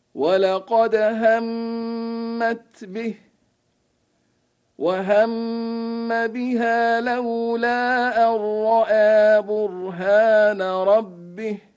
ولقد همت به وهم بها لولا أن رأى برهان ربه